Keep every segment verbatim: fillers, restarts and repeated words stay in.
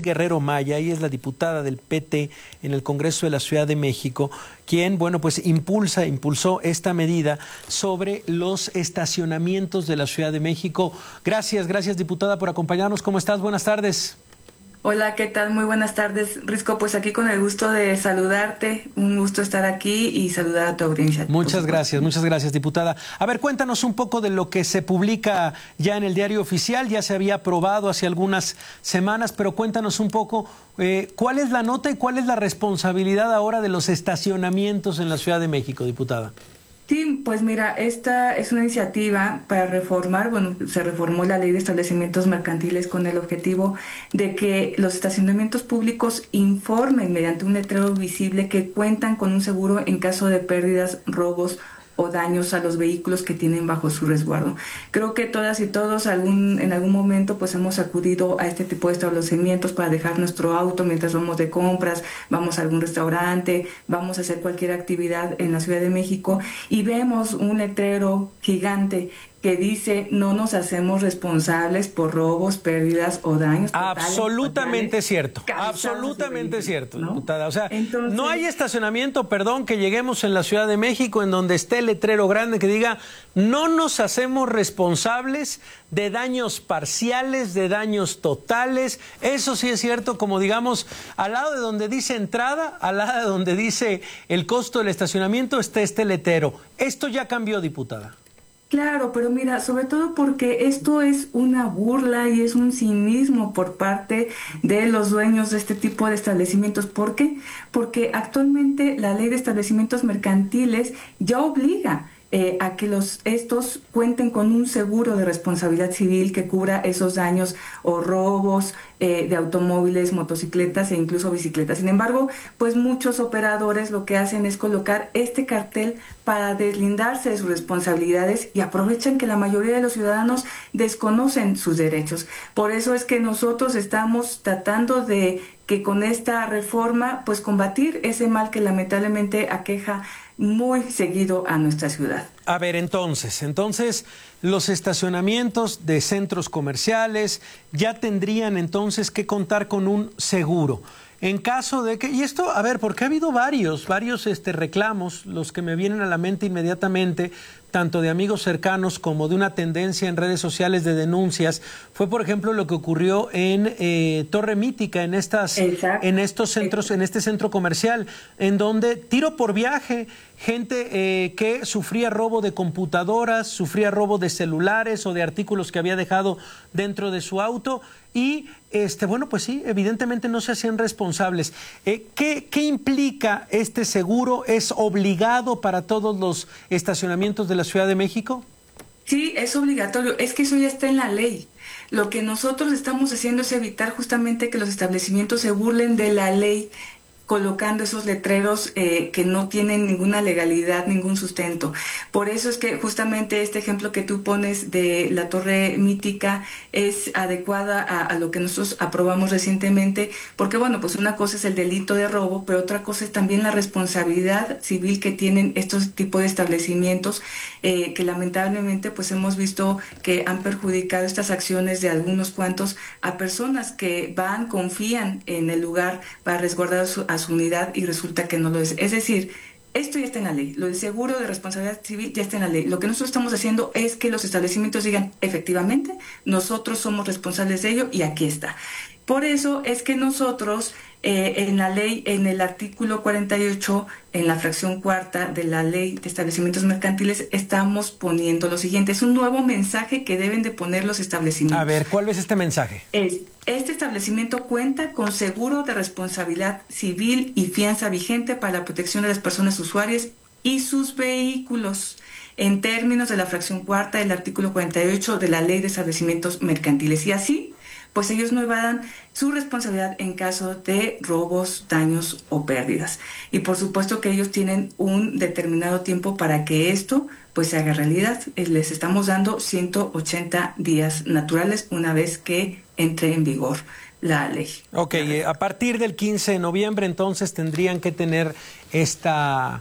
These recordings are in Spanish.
Guerrero Maya, ella es la diputada del P T en el Congreso de la Ciudad de México, quien, bueno, pues impulsa, impulsó esta medida sobre los estacionamientos de la Ciudad de México. Gracias, gracias, diputada, por acompañarnos. ¿Cómo estás? Buenas tardes. Hola, ¿qué tal? Muy buenas tardes, Risco. Pues aquí con el gusto de saludarte, un gusto estar aquí y saludar a tu audiencia. Muchas gracias, muchas gracias, diputada. A ver, cuéntanos un poco de lo que se publica ya en el Diario Oficial. Ya se había aprobado hace algunas semanas, pero cuéntanos un poco eh, cuál es la nota y cuál es la responsabilidad ahora de los estacionamientos en la Ciudad de México, diputada. Sí, pues mira, esta es una iniciativa para reformar, bueno, se reformó la Ley de Establecimientos Mercantiles con el objetivo de que los estacionamientos públicos informen mediante un letrero visible que cuentan con un seguro en caso de pérdidas, robos o daños a los vehículos que tienen bajo su resguardo. Creo que todas y todos algún, en algún momento pues hemos acudido a este tipo de establecimientos para dejar nuestro auto mientras vamos de compras, vamos a algún restaurante, vamos a hacer cualquier actividad en la Ciudad de México y vemos un letrero gigante que dice no nos hacemos responsables por robos, pérdidas o daños. Absolutamente cierto, absolutamente cierto, ¿no? Diputada. O sea, Entonces, no hay estacionamiento, perdón, que lleguemos en la Ciudad de México en donde esté el letrero grande que diga no nos hacemos responsables de daños parciales, de daños totales. Eso sí es cierto, como digamos, al lado de donde dice entrada, al lado de donde dice el costo del estacionamiento, está este letrero. Esto ya cambió, diputada. Claro, pero mira, sobre todo porque esto es una burla y es un cinismo por parte de los dueños de este tipo de establecimientos. ¿Por qué? Porque actualmente la Ley de Establecimientos Mercantiles ya obliga Eh, a que los estos cuenten con un seguro de responsabilidad civil que cubra esos daños o robos eh, de automóviles, motocicletas e incluso bicicletas. Sin embargo, pues muchos operadores lo que hacen es colocar este cartel para deslindarse de sus responsabilidades y aprovechan que la mayoría de los ciudadanos desconocen sus derechos. Por eso es que nosotros estamos tratando de que con esta reforma pues combatir ese mal que lamentablemente aqueja muy seguido a nuestra ciudad. A ver, entonces, entonces los estacionamientos de centros comerciales ya tendrían entonces que contar con un seguro. En caso de que, y esto, a ver, porque ha habido varios, varios este, reclamos, los que me vienen a la mente inmediatamente, tanto de amigos cercanos como de una tendencia en redes sociales de denuncias, fue por ejemplo lo que ocurrió en eh, Torre Mítica, en estas, en estos centros, en este centro comercial, en donde tiro por viaje, gente eh, que sufría robo de computadoras, sufría robo de celulares o de artículos que había dejado dentro de su auto y, este, bueno, pues sí, evidentemente no se hacían responsables. Eh, ¿qué, ¿Qué implica este seguro? ¿Es obligado para todos los estacionamientos de la Ciudad de México? Sí, es obligatorio. Es que eso ya está en la ley. Lo que nosotros estamos haciendo es evitar justamente que los establecimientos se burlen de la ley, colocando esos letreros eh, que no tienen ninguna legalidad, ningún sustento. Por eso es que justamente este ejemplo que tú pones de la Torre Mítica es adecuada a, a lo que nosotros aprobamos recientemente, porque bueno, pues una cosa es el delito de robo, pero otra cosa es también la responsabilidad civil que tienen estos tipos de establecimientos, eh, que lamentablemente pues hemos visto que han perjudicado estas acciones de algunos cuantos a personas que van, confían en el lugar para resguardar su a su unidad y resulta que no lo es. Es decir, esto ya está en la ley, lo del seguro de responsabilidad civil ya está en la ley. Lo que nosotros estamos haciendo es que los establecimientos digan, efectivamente, nosotros somos responsables de ello y aquí está. Por eso es que nosotros eh, en la ley, en el artículo cuarenta y ocho, en la fracción cuarta de la Ley de Establecimientos Mercantiles, estamos poniendo lo siguiente. Es un nuevo mensaje que deben de poner los establecimientos. A ver, ¿cuál es este mensaje? Es, este establecimiento cuenta con seguro de responsabilidad civil y fianza vigente para la protección de las personas usuarias y sus vehículos, en términos de la fracción cuarta del artículo cuarenta y ocho de la Ley de Establecimientos Mercantiles. Y así, pues ellos no evadan su responsabilidad en caso de robos, daños o pérdidas. Y por supuesto que ellos tienen un determinado tiempo para que esto pues se haga realidad. Les estamos dando ciento ochenta días naturales una vez que entre en vigor la ley. Ok, a partir del quince de noviembre entonces tendrían que tener esta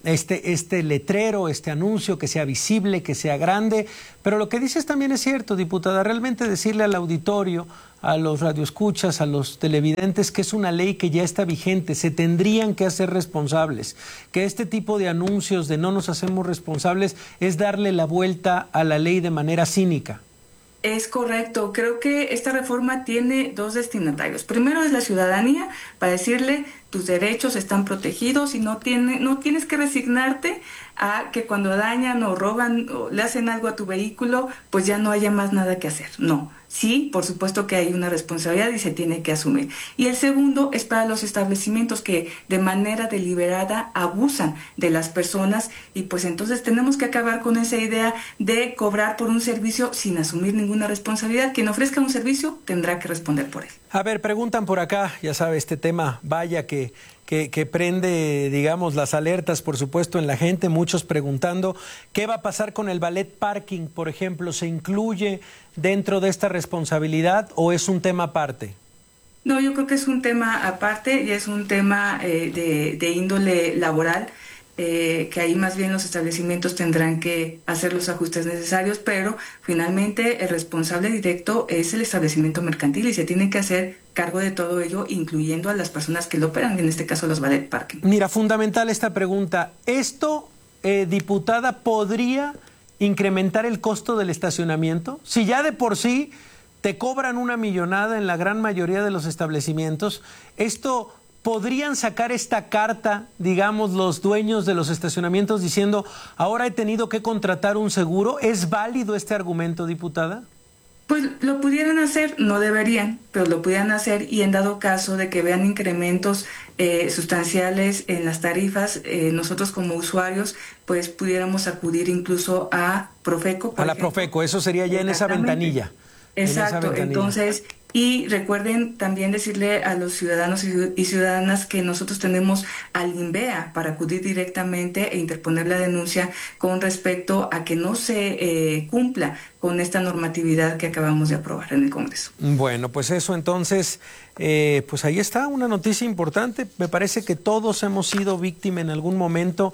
este, este letrero, este anuncio, que sea visible, que sea grande. Pero lo que dices también es cierto, diputada, realmente decirle al auditorio, a los radioescuchas, a los televidentes, que es una ley que ya está vigente, se tendrían que hacer responsables, que este tipo de anuncios de no nos hacemos responsables es darle la vuelta a la ley de manera cínica. Es correcto. Creo que esta reforma tiene dos destinatarios. Primero es la ciudadanía, para decirle tus derechos están protegidos y no, tiene, no tienes que resignarte a que cuando dañan o roban o le hacen algo a tu vehículo, pues ya no haya más nada que hacer. No. Sí, por supuesto que hay una responsabilidad y se tiene que asumir. Y el segundo es para los establecimientos que de manera deliberada abusan de las personas y pues entonces tenemos que acabar con esa idea de cobrar por un servicio sin asumir ninguna responsabilidad. Quien ofrezca un servicio tendrá que responder por él. A ver, preguntan por acá, ya sabe, este tema, vaya que... Que, que prende, digamos, las alertas, por supuesto, en la gente, muchos preguntando qué va a pasar con el valet parking, por ejemplo, ¿se incluye dentro de esta responsabilidad o es un tema aparte? No, yo creo que es un tema aparte y es un tema eh, de, de índole laboral, eh, que ahí más bien los establecimientos tendrán que hacer los ajustes necesarios, pero finalmente el responsable directo es el establecimiento mercantil y se tiene que hacer cargo de todo ello, incluyendo a las personas que lo operan, en este caso los valet parking. Mira, fundamental esta pregunta. ¿Esto, eh, diputada, podría incrementar el costo del estacionamiento? Si ya de por sí te cobran una millonada en la gran mayoría de los establecimientos, ¿esto podrían sacar esta carta, digamos, los dueños de los estacionamientos diciendo, ahora he tenido que contratar un seguro? ¿Es válido este argumento, diputada? Pues lo pudieran hacer, no deberían, pero lo pudieran hacer y en dado caso de que vean incrementos eh, sustanciales en las tarifas, eh, nosotros como usuarios pues pudiéramos acudir incluso a Profeco. A la ejemplo. Profeco, eso sería ya en esa ventanilla. Exacto, en esa ventanilla. Entonces... Y recuerden también decirle a los ciudadanos y ciudadanas que nosotros tenemos al INVEA para acudir directamente e interponer la denuncia con respecto a que no se eh, cumpla con esta normatividad que acabamos de aprobar en el Congreso. Bueno, pues eso entonces, eh, pues ahí está una noticia importante. Me parece que todos hemos sido víctimas en algún momento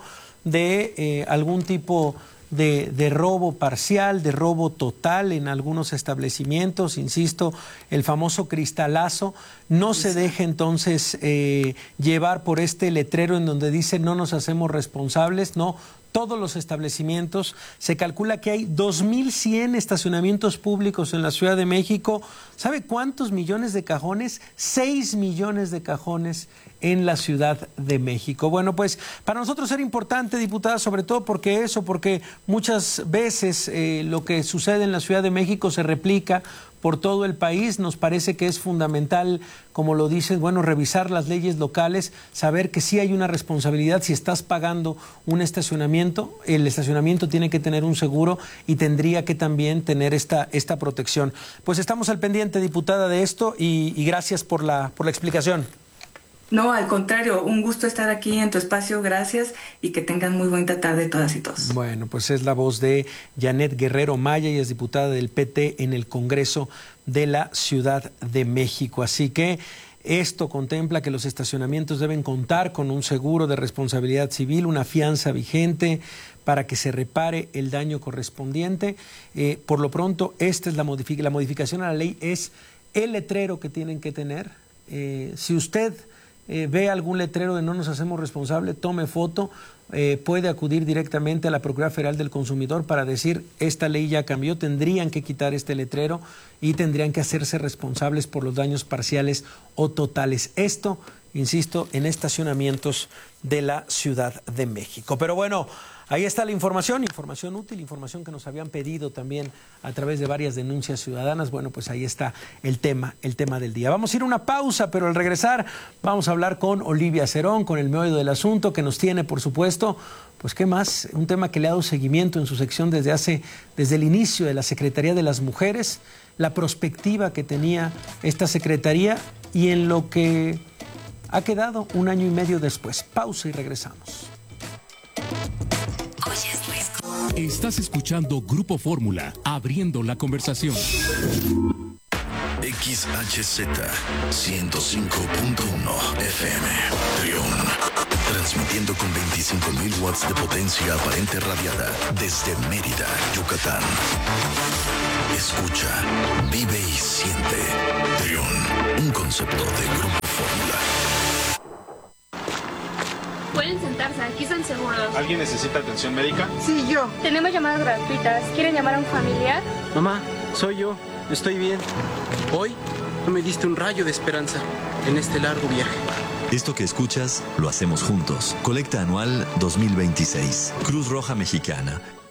de eh, algún tipo De, de robo parcial, de robo total en algunos establecimientos, insisto, el famoso cristalazo. No se deje entonces eh, llevar por este letrero en donde dice no nos hacemos responsables, no. Todos los establecimientos, se calcula que hay dos mil cien estacionamientos públicos en la Ciudad de México. ¿Sabe cuántos millones de cajones? seis millones de cajones en la Ciudad de México. Bueno, pues para nosotros era importante, diputada, sobre todo porque eso, porque muchas veces eh, lo que sucede en la Ciudad de México se replica por todo el país. Nos parece que es fundamental, como lo dices, bueno, revisar las leyes locales, saber que sí hay una responsabilidad. Si estás pagando un estacionamiento, el estacionamiento tiene que tener un seguro y tendría que también tener esta, esta protección. Pues estamos al pendiente, diputada, de esto y, y gracias por la, por la explicación. No, al contrario, un gusto estar aquí en tu espacio, gracias y que tengan muy buena tarde todas y todos. Bueno, pues es la voz de Janet Guerrero Maya y es diputada del P T en el Congreso de la Ciudad de México. Así que esto contempla que los estacionamientos deben contar con un seguro de responsabilidad civil, una fianza vigente para que se repare el daño correspondiente. Eh, por lo pronto, esta es la, modific- la modificación a la ley, es el letrero que tienen que tener. Eh, si usted Eh, ve algún letrero de no nos hacemos responsable, tome foto, eh, puede acudir directamente a la Procuraduría Federal del Consumidor para decir esta ley ya cambió, tendrían que quitar este letrero y tendrían que hacerse responsables por los daños parciales o totales. Esto, insisto, en estacionamientos de la Ciudad de México. Pero bueno, ahí está la información, información útil, información que nos habían pedido también a través de varias denuncias ciudadanas. Bueno, pues ahí está el tema, el tema del día. Vamos a ir a una pausa, pero al regresar vamos a hablar con Olivia Cerón, con el meollo del asunto que nos tiene, por supuesto, pues qué más, un tema que le ha dado seguimiento en su sección desde hace, desde el inicio de la Secretaría de las Mujeres, la prospectiva que tenía esta Secretaría y en lo que ha quedado un año y medio después. Pausa y regresamos. Estás escuchando Grupo Fórmula, abriendo la conversación. X H Z ciento cinco punto uno F M. Trión. Transmitiendo con veinticinco mil watts de potencia aparente radiada desde Mérida, Yucatán. Escucha, vive y siente. Trión, un concepto de Grupo Fórmula. Pueden sentarse, aquí están seguros. ¿Alguien necesita atención médica? Sí, yo. Tenemos llamadas gratuitas. ¿Quieren llamar a un familiar? Mamá, soy yo. Estoy bien. Hoy tú me diste un rayo de esperanza en este largo viaje. Esto que escuchas, lo hacemos juntos. Colecta anual dos mil veintiséis. Cruz Roja Mexicana.